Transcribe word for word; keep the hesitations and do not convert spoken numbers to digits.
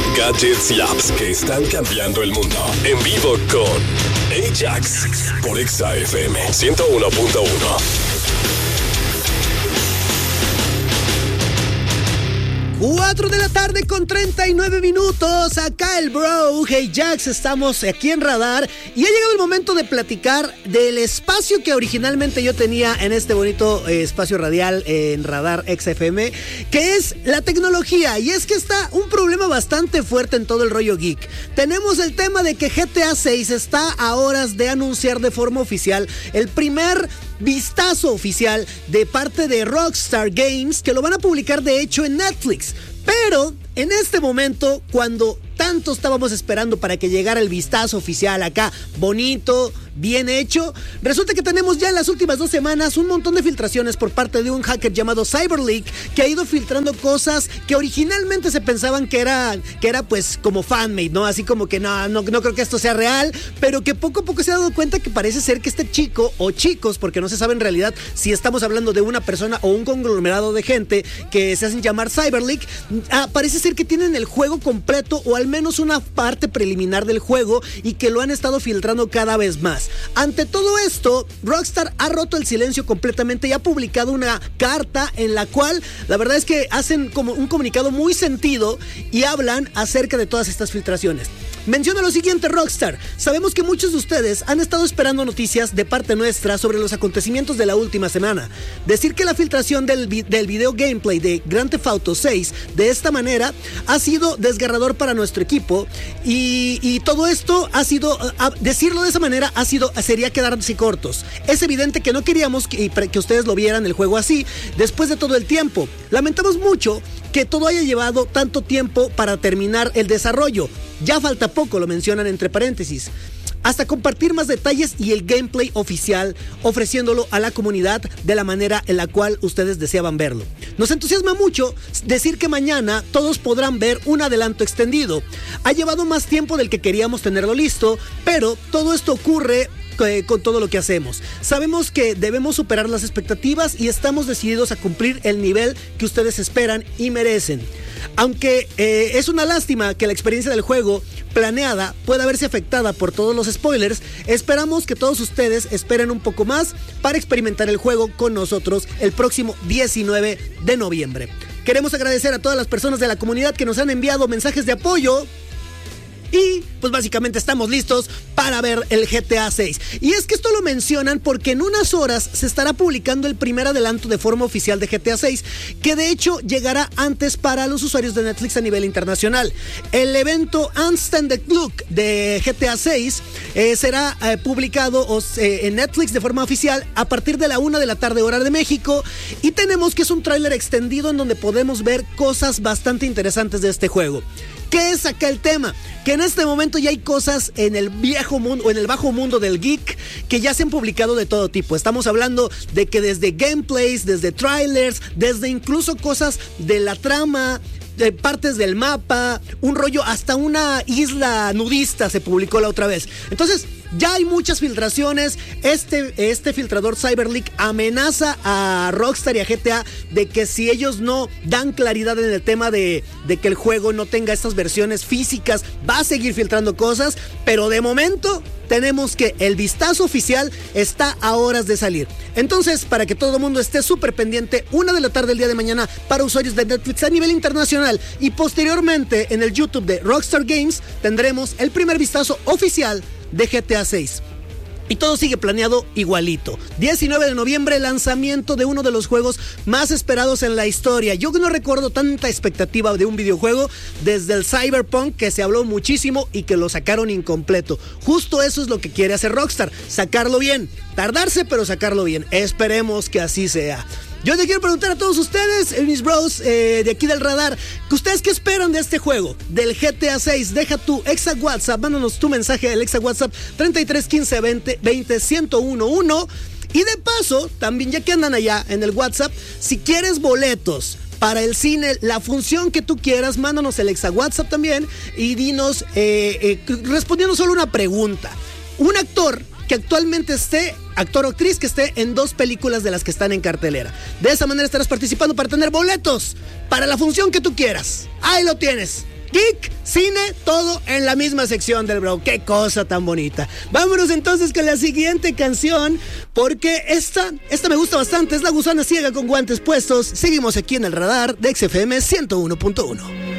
Gadgets y apps que están cambiando el mundo. En vivo con Ajax por Exa F M ciento uno punto uno. cuatro de la tarde con treinta y nueve minutos. Acá el bro, Hey Jax, estamos aquí en Radar. Y ha llegado el momento de platicar del espacio que originalmente yo tenía en este bonito eh, espacio radial eh, en Radar Exa F M, que es la tecnología. Y es que está un problema bastante fuerte en todo el rollo geek. Tenemos el tema de que G T A seis está a horas de anunciar de forma oficial el primer vistazo oficial de parte de Rockstar Games, que lo van a publicar de hecho en Netflix. Pero en este momento, cuando tanto estábamos esperando para que llegara el vistazo oficial acá, bonito, bien hecho, resulta que tenemos ya en las últimas dos semanas un montón de filtraciones por parte de un hacker llamado CyberLeak, que ha ido filtrando cosas que originalmente se pensaban que era, que era pues como fanmade, ¿no? Así como que no, no, no creo que esto sea real, pero que poco a poco se ha dado cuenta que parece ser que este chico o chicos, porque no se sabe en realidad si estamos hablando de una persona o un conglomerado de gente que se hacen llamar CyberLeak, ah, parece ser que tienen el juego completo o al menos una parte preliminar del juego y que lo han estado filtrando cada vez más. Ante todo esto, Rockstar ha roto el silencio completamente y ha publicado una carta en la cual la verdad es que hacen como un comunicado muy sentido y hablan acerca de todas estas filtraciones. Menciona lo siguiente, Rockstar: sabemos que muchos de ustedes han estado esperando noticias de parte nuestra sobre los acontecimientos de la última semana. Decir que la filtración del, vi- del video gameplay de Grand Theft Auto seis de esta manera ha sido desgarrador para nuestro equipo y, y todo esto ha sido, a, decirlo de esa manera ha sido, sería quedarse cortos. Es evidente que no queríamos que, que ustedes lo vieran el juego así después de todo el tiempo. Lamentamos mucho que todo haya llevado tanto tiempo para terminar el desarrollo. Ya falta poco, lo mencionan entre paréntesis, hasta compartir más detalles y el gameplay oficial, ofreciéndolo a la comunidad de la manera en la cual ustedes deseaban verlo. Nos entusiasma mucho decir que mañana todos podrán ver un adelanto extendido. Ha llevado más tiempo del que queríamos tenerlo listo, pero todo esto ocurre con todo lo que hacemos. Sabemos que debemos superar las expectativas y estamos decididos a cumplir el nivel que ustedes esperan y merecen. Aunque eh, es una lástima que la experiencia del juego planeada pueda verse afectada por todos los spoilers, esperamos que todos ustedes esperen un poco más para experimentar el juego con nosotros el próximo diecinueve de noviembre. Queremos agradecer a todas las personas de la comunidad que nos han enviado mensajes de apoyo. Y pues básicamente estamos listos para ver el G T A seis. Y es que esto lo mencionan porque en unas horas se estará publicando el primer adelanto de forma oficial de G T A seis, que de hecho llegará antes para los usuarios de Netflix a nivel internacional. El evento Unstanded Look de G T A seis eh, será eh, publicado eh, en Netflix de forma oficial a partir de la una de la tarde hora de México. Y tenemos que es un tráiler extendido en donde podemos ver cosas bastante interesantes de este juego. ¿Qué es acá el tema? Que en este momento ya hay cosas en el viejo mundo o en el bajo mundo del geek que ya se han publicado de todo tipo. Estamos hablando de que desde gameplays, desde trailers, desde incluso cosas de la trama, de partes del mapa, un rollo, hasta una isla nudista se publicó la otra vez. Entonces, ya hay muchas filtraciones. Este, este filtrador CyberLeak amenaza a Rockstar y a G T A de que si ellos no dan claridad en el tema de, de que el juego no tenga estas versiones físicas, va a seguir filtrando cosas. Pero de momento tenemos que el vistazo oficial está a horas de salir. Entonces, para que todo el mundo esté súper pendiente, una de la tarde el día de mañana para usuarios de Netflix a nivel internacional, y posteriormente en el YouTube de Rockstar Games tendremos el primer vistazo oficial de G T A seis. Y todo sigue planeado igualito. diecinueve de noviembre, lanzamiento de uno de los juegos más esperados en la historia. Yo no recuerdo tanta expectativa de un videojuego desde el Cyberpunk, que se habló muchísimo y que lo sacaron incompleto. Justo eso es lo que quiere hacer Rockstar, sacarlo bien. Tardarse, pero sacarlo bien. Esperemos que así sea. Yo le quiero preguntar a todos ustedes, mis bros eh, de aquí del radar, que ustedes qué esperan de este juego, del G T A seis. Deja tu exa WhatsApp, mándanos tu mensaje del exa WhatsApp treinta y tres quince veinte veinte ciento uno. Y de paso, también ya que andan allá en el WhatsApp, si quieres boletos para el cine, la función que tú quieras, mándanos el exa WhatsApp también y dinos, eh, eh, respondiendo solo una pregunta. Un actor que actualmente esté, actor o actriz que esté en dos películas de las que están en cartelera. De esa manera estarás participando para tener boletos para la función que tú quieras. Ahí lo tienes. geek, cine, todo en la misma sección del Bro. Qué cosa tan bonita. Vámonos entonces con la siguiente canción, porque esta, esta me gusta bastante. Es La Gusana Ciega con Guantes Puestos. Seguimos aquí en el radar de X F M ciento uno punto uno.